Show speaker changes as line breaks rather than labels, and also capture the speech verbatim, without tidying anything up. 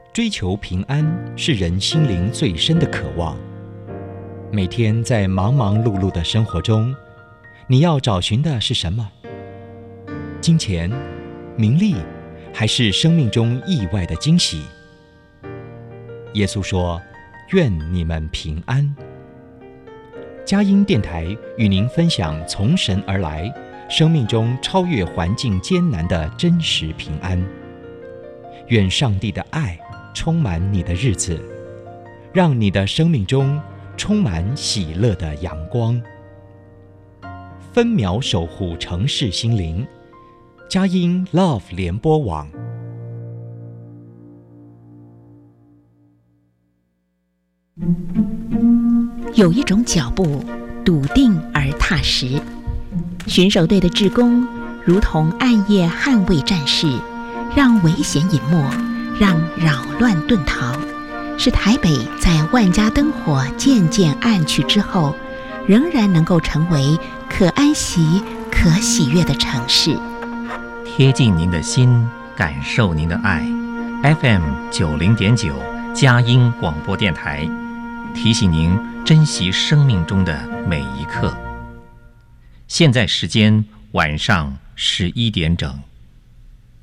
追求平安是人心灵最深的渴望。每天在忙忙碌碌的生活中，你要找寻的是什么？金钱、名利，还是生命中意外的惊喜？耶稣说：愿你们平安。佳音电台与您分享从神而来，生命中超越环境艰难的真实平安。愿上帝的爱充满你的日子，让你的生命中充满喜乐的阳光。分秒守护城市心灵，佳音 Love 联播网。
有一种脚步笃定而踏实，巡守队的志工如同暗夜捍卫战士，让危险隐没，让扰乱遁逃，使台北在万家灯火渐渐暗去之后，仍然能够成为可安息、可喜悦的城市。
贴近您的心，感受您的爱。F M 九零点九佳音广播电台，提醒您珍惜生命中的每一刻。现在时间晚上十一点整。